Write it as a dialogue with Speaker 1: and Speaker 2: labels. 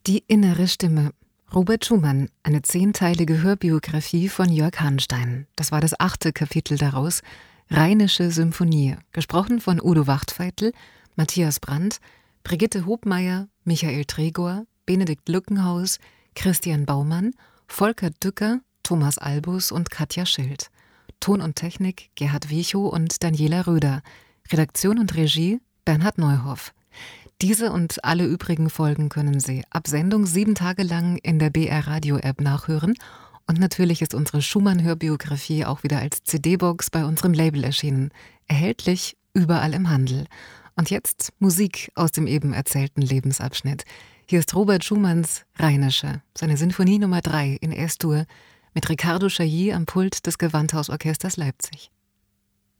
Speaker 1: Die innere Stimme. Robert Schumann, eine 10-teilige Hörbiografie von Jörg Hanstein. Das war das 8. Kapitel daraus. Rheinische Symphonie. Gesprochen von Udo Wachtfeitel, Matthias Brandt, Brigitte Hobmeier, Michael Tregor, Benedikt Lückenhaus, Christian Baumann, Volker Dücker, Thomas Albus und Katja Schild. Ton und Technik Gerhard Wiechow und Daniela Röder. Redaktion und Regie Bernhard Neuhoff. Diese und alle übrigen Folgen können Sie ab Sendung 7 Tage lang in der BR Radio App nachhören. Und natürlich ist unsere Schumann-Hörbiografie auch wieder als CD-Box bei unserem Label erschienen. Erhältlich überall im Handel. Und jetzt Musik aus dem eben erzählten Lebensabschnitt. Hier ist Robert Schumanns Rheinische, seine Sinfonie Nummer 3 in S-Dur mit Riccardo Chailly am Pult des Gewandhausorchesters Leipzig.